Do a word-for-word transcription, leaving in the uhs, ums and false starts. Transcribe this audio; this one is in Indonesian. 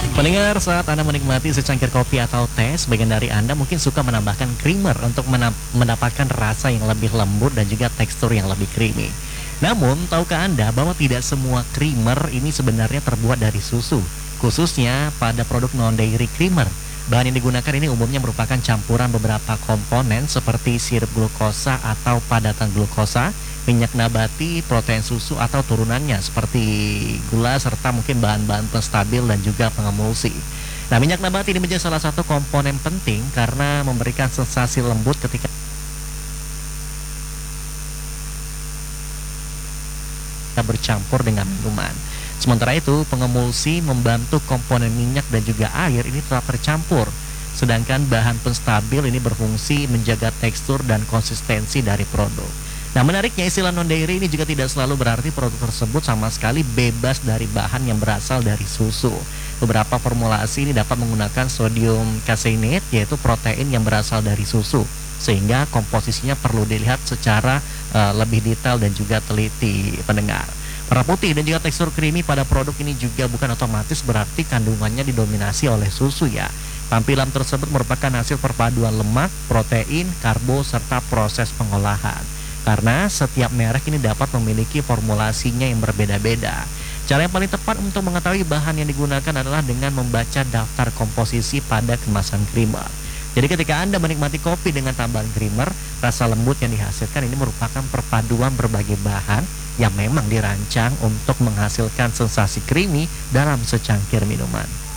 Pendengar, saat Anda menikmati secangkir kopi atau teh, sebagian dari Anda mungkin suka menambahkan creamer untuk mena- mendapatkan rasa yang lebih lembut dan juga tekstur yang lebih creamy. Namun, tahukah Anda bahwa tidak semua creamer ini sebenarnya terbuat dari susu, khususnya pada produk non-dairy creamer. Bahan yang digunakan ini umumnya merupakan campuran beberapa komponen seperti sirup glukosa atau padatan glukosa, minyak nabati, protein susu atau turunannya seperti gula serta mungkin bahan-bahan penstabil dan juga pengemulsi. Nah, minyak nabati ini menjadi salah satu komponen penting karena memberikan sensasi lembut ketika bercampur dengan minuman. Sementara itu, pengemulsi membantu komponen minyak dan juga air ini tetap tercampur. Sedangkan bahan penstabil ini berfungsi menjaga tekstur dan konsistensi dari produk. Nah, menariknya istilah non-dairy ini juga tidak selalu berarti produk tersebut sama sekali bebas dari bahan yang berasal dari susu. Beberapa formulasi ini dapat menggunakan sodium caseinate, yaitu protein yang berasal dari susu, sehingga komposisinya perlu dilihat secara uh, lebih detail dan juga teliti, pendengar. Warna putih dan juga tekstur creamy pada produk ini juga bukan otomatis berarti kandungannya didominasi oleh susu ya. Tampilan tersebut merupakan hasil perpaduan lemak, protein, karbo, serta proses pengolahan. Karena setiap merek ini dapat memiliki formulasinya yang berbeda-beda. Cara yang paling tepat untuk mengetahui bahan yang digunakan adalah dengan membaca daftar komposisi pada kemasan creamer. Jadi ketika Anda menikmati kopi dengan tambahan creamer, rasa lembut yang dihasilkan ini merupakan perpaduan berbagai bahan yang memang dirancang untuk menghasilkan sensasi creamy dalam secangkir minuman.